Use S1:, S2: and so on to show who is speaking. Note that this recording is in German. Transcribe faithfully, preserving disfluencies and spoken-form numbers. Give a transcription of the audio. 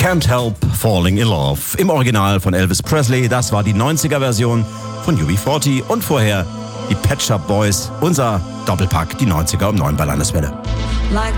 S1: Can't Help Falling in Love. Im Original von Elvis Presley. Das war die neunziger-Version von U B vierzig. Und vorher die Pet Shop Boys. Unser Doppelpack, die neunziger um neun bei Landeswelle.
S2: Like